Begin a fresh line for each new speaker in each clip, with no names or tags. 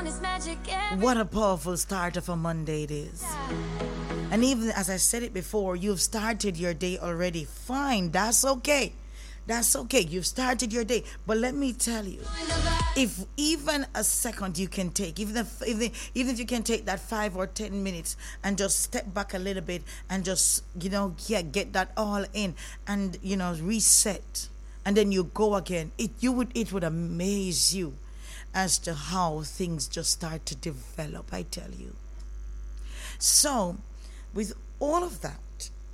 What a powerful start of a Monday it is. And even as I said it before, you've started your day already. Fine, that's okay. That's okay. You've started your day. But let me tell you, if even a second you can take, even if you can take that 5 or 10 minutes and just step back a little bit and just, get that all in and, reset. And then you go again. It would amaze you as to how things just start to develop, I tell you. So, with all of that,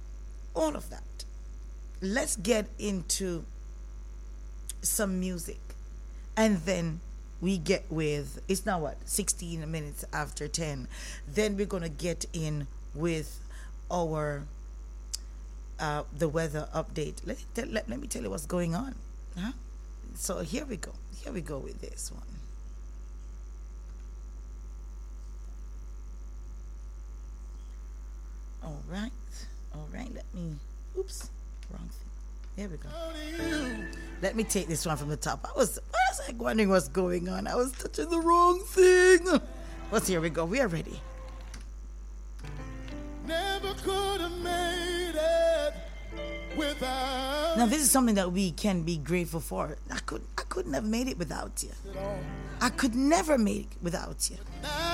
let's get into some music. And then we get with, it's now 16 minutes after 10. Then we're going to get in with our, the weather update. Let me tell you what's going on. Huh? So here we go. Here we go with this one. All right, let me, wrong thing. There we go. Let me take this one from the top. I was wondering what's going on. I was touching the wrong thing. But here we go. We are ready.
Never could have made it without.
Now this is something that we can be grateful for. I couldn't have made it without you. I could never make it without you.